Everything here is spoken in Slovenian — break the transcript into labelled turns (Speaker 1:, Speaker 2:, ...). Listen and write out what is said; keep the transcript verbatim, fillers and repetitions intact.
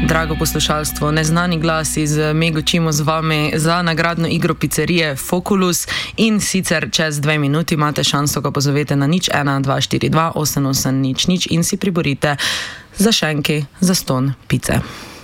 Speaker 1: drago poslušalstvo, neznani glas iz Megočimo z vami za nagradno igro pizzerije Foculus in sicer čez dve minuti imate šanso, ko pozovete na nič ena dva štiri dva osem osem nič nič in si priborite za šenki za ston pice.